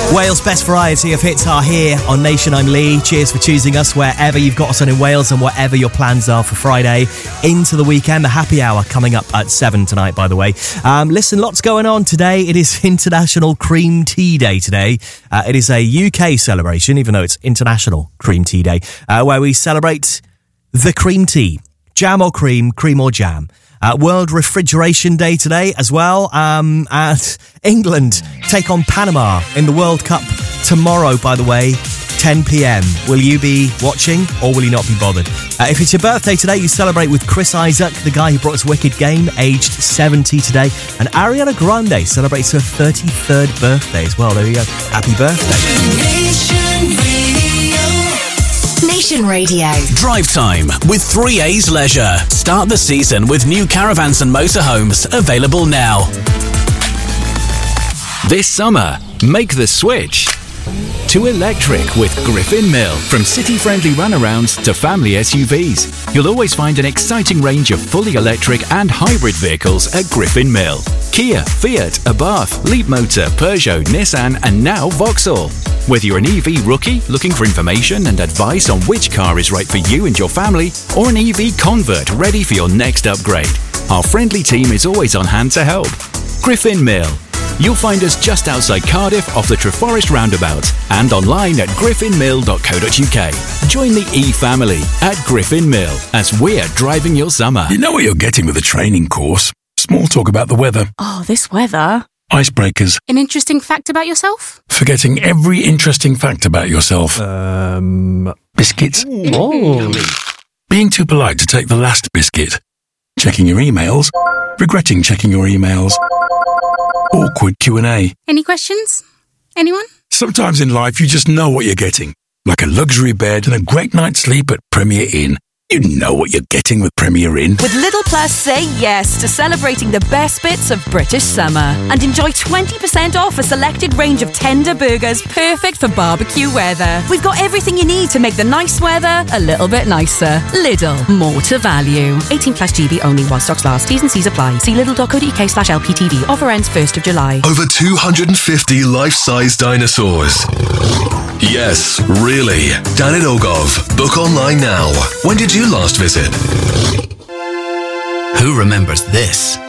Wales' best variety of hits are here on Nation. I'm Lee. Cheers for choosing us wherever you've got us on in Wales and whatever your plans are for Friday into the weekend. The happy hour coming up at 7 tonight, by the way. Listen, lots going on today. It is International Cream Tea Day today. It is a UK celebration, even though it's International Cream Tea Day, where we celebrate the cream tea. Jam or cream, cream or jam. World Refrigeration Day today as well. England take on Panama in the World Cup tomorrow, by the way, 10 p.m. Will you be watching or will you not be bothered? If it's your birthday today, you celebrate with Chris Isaac, the guy who brought us Wicked Game, aged 70 today. And Ariana Grande celebrates her 33rd birthday as well. There you go. Happy birthday. Nation Radio. Drive time with 3A's Leisure. Start the season with new caravans and motorhomes available now. This summer, make the switch to electric with Griffin Mill. From city-friendly runarounds to family SUVs, you'll always find an exciting range of fully electric and hybrid vehicles at Griffin Mill. Kia, Fiat, Abarth, Leapmotor, Peugeot, Nissan and now Vauxhall. Whether you're an EV rookie looking for information and advice on which car is right for you and your family, or an EV convert ready for your next upgrade, our friendly team is always on hand to help. Griffin Mill. You'll find us just outside Cardiff off the Treforest roundabout and online at griffinmill.co.uk. Join the E-family at Griffin Mill as we're driving your summer. You know what you're getting with a training course. Small talk about the weather. Oh, this weather. Icebreakers. An interesting fact about yourself? Forgetting every interesting fact about yourself. Biscuits. Oh. Being too polite to take the last biscuit. Checking your emails. Regretting checking your emails. Awkward Q&A. Any questions? Anyone? Sometimes in life you just know what you're getting. Like a luxury bed and a great night's sleep at Premier Inn. You know what you're getting with Premier Inn. With Lidl Plus, say yes to celebrating the best bits of British summer. And enjoy 20% off a selected range of tender burgers perfect for barbecue weather. We've got everything you need to make the nice weather a little bit nicer. Lidl, more to value. 18 plus GB only while stocks last. T's and C's apply. See lidl.co.uk/LPTV. Offer ends 1st of July. Over 250 life-size dinosaurs. Yes, really. Danid Ogov. Book online now. When did you last visit? Who remembers this?